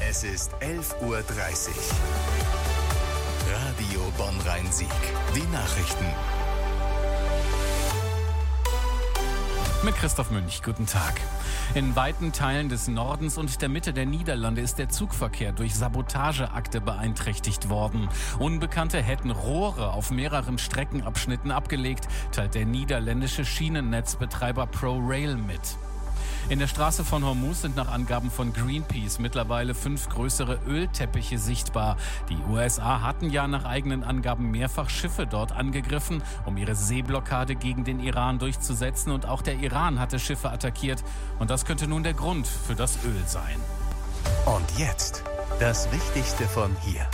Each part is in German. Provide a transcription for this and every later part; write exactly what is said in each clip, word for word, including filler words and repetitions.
Es ist elf Uhr dreißig. Radio Bonn-Rhein-Sieg. Die Nachrichten. Mit Christoph Münch, guten Tag. In weiten Teilen des Nordens und der Mitte der Niederlande ist der Zugverkehr durch Sabotageakte beeinträchtigt worden. Unbekannte hätten Rohre auf mehreren Streckenabschnitten abgelegt, teilt der niederländische Schienennetzbetreiber ProRail mit. In der Straße von Hormuz sind nach Angaben von Greenpeace mittlerweile fünf größere Ölteppiche sichtbar. Die U S A hatten ja nach eigenen Angaben mehrfach Schiffe dort angegriffen, um ihre Seeblockade gegen den Iran durchzusetzen. Und auch der Iran hatte Schiffe attackiert. Und das könnte nun der Grund für das Öl sein. Und jetzt das Wichtigste von hier.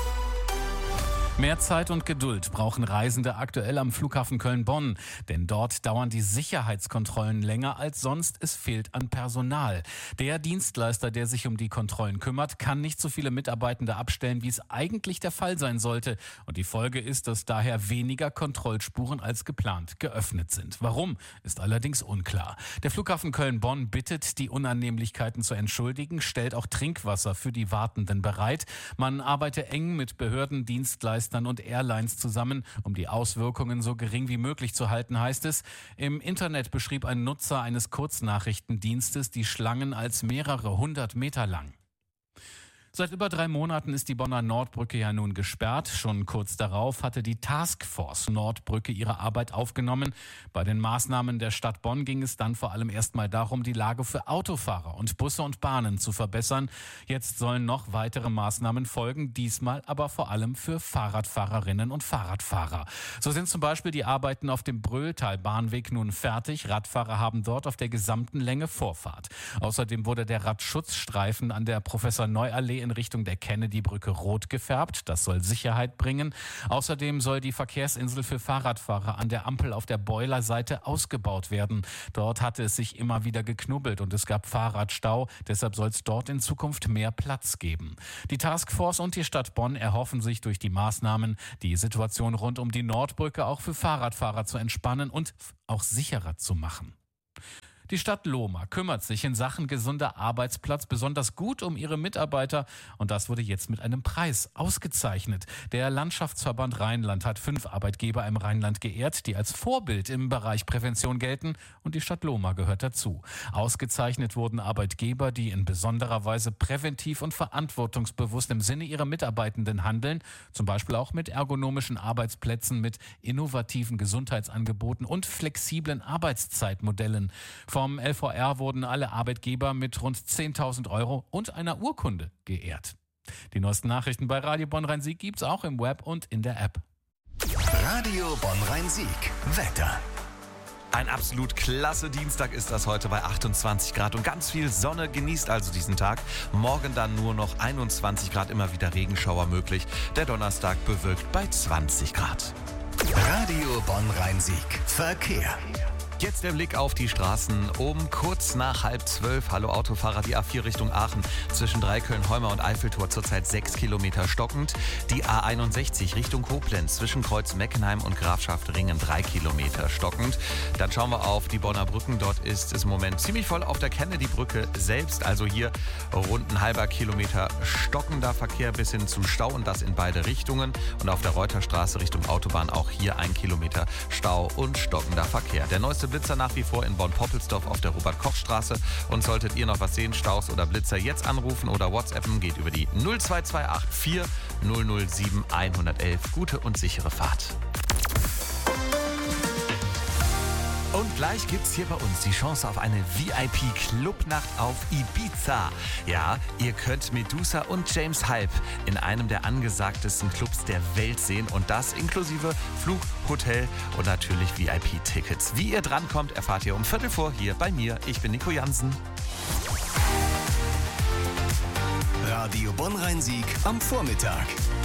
Mehr Zeit und Geduld brauchen Reisende aktuell am Flughafen Köln-Bonn. Denn dort dauern die Sicherheitskontrollen länger als sonst. Es fehlt an Personal. Der Dienstleister, der sich um die Kontrollen kümmert, kann nicht so viele Mitarbeitende abstellen, wie es eigentlich der Fall sein sollte. Und die Folge ist, dass daher weniger Kontrollspuren als geplant geöffnet sind. Warum, ist allerdings unklar. Der Flughafen Köln-Bonn bittet, die Unannehmlichkeiten zu entschuldigen, stellt auch Trinkwasser für die Wartenden bereit. Man arbeite eng mit Behörden, Dienstleistern und Airlines zusammen, um die Auswirkungen so gering wie möglich zu halten, heißt es. Im Internet beschrieb ein Nutzer eines Kurznachrichtendienstes die Schlangen als mehrere hundert Meter lang. Seit über drei Monaten ist die Bonner Nordbrücke ja nun gesperrt. Schon kurz darauf hatte die Taskforce Nordbrücke ihre Arbeit aufgenommen. Bei den Maßnahmen der Stadt Bonn ging es dann vor allem erstmal darum, die Lage für Autofahrer und Busse und Bahnen zu verbessern. Jetzt sollen noch weitere Maßnahmen folgen, diesmal aber vor allem für Fahrradfahrerinnen und Fahrradfahrer. So sind zum Beispiel die Arbeiten auf dem Bröhltal-Bahnweg nun fertig. Radfahrer haben dort auf der gesamten Länge Vorfahrt. Außerdem wurde der Radschutzstreifen an der Professor-Neu-Allee in Richtung der Kennedy-Brücke rot gefärbt. Das soll Sicherheit bringen. Außerdem soll die Verkehrsinsel für Fahrradfahrer an der Ampel auf der Beulerseite ausgebaut werden. Dort hatte es sich immer wieder geknubbelt und es gab Fahrradstau. Deshalb soll es dort in Zukunft mehr Platz geben. Die Taskforce und die Stadt Bonn erhoffen sich durch die Maßnahmen, die Situation rund um die Nordbrücke auch für Fahrradfahrer zu entspannen und auch sicherer zu machen. Die Stadt Lohmar kümmert sich in Sachen gesunder Arbeitsplatz besonders gut um ihre Mitarbeiter und das wurde jetzt mit einem Preis ausgezeichnet. Der Landschaftsverband Rheinland hat fünf Arbeitgeber im Rheinland geehrt, die als Vorbild im Bereich Prävention gelten und die Stadt Lohmar gehört dazu. Ausgezeichnet wurden Arbeitgeber, die in besonderer Weise präventiv und verantwortungsbewusst im Sinne ihrer Mitarbeitenden handeln, zum Beispiel auch mit ergonomischen Arbeitsplätzen, mit innovativen Gesundheitsangeboten und flexiblen Arbeitszeitmodellen. Vom L V R wurden alle Arbeitgeber mit rund zehntausend Euro und einer Urkunde geehrt. Die neuesten Nachrichten bei Radio Bonn-Rhein-Sieg gibt's auch im Web und in der App. Radio Bonn-Rhein-Sieg. Wetter. Ein absolut klasse Dienstag ist das heute bei achtundzwanzig Grad und ganz viel Sonne. Genießt also diesen Tag. Morgen dann nur noch einundzwanzig Grad, immer wieder Regenschauer möglich. Der Donnerstag bewölkt bei zwanzig Grad. Radio Bonn-Rhein-Sieg. Verkehr. Jetzt der Blick auf die Straßen um kurz nach halb zwölf. Hallo Autofahrer, die A vier Richtung Aachen zwischen Dreiköln-Heumar und Eiffeltor zurzeit sechs Kilometer stockend. Die A einundsechzig Richtung Koblenz zwischen Kreuz-Meckenheim und Grafschaft-Ringen drei Kilometer stockend. Dann schauen wir auf die Bonner Brücken. Dort ist es im Moment ziemlich voll auf der Kennedy-Brücke selbst. Also hier rund ein halber Kilometer stockender Verkehr bis hin zu Stau und das in beide Richtungen. Und auf der Reuterstraße Richtung Autobahn auch hier ein Kilometer Stau und stockender Verkehr. Der neueste Blitzer nach wie vor in Bonn-Poppelsdorf auf der Robert-Koch-Straße. Und solltet ihr noch was sehen, Staus oder Blitzer, jetzt anrufen oder WhatsAppen, geht über die null zwei zwei acht vier null null sieben eins eins eins. Gute und sichere Fahrt. Und gleich gibt's hier bei uns die Chance auf eine V I P-Clubnacht auf Ibiza. Ja, ihr könnt Medusa und James Hype in einem der angesagtesten Clubs der Welt sehen. Und das inklusive Flug, Hotel und natürlich V I P-Tickets. Wie ihr drankommt, erfahrt ihr um Viertel vor hier bei mir. Ich bin Nico Jansen. Radio Bonn-Rhein-Sieg am Vormittag.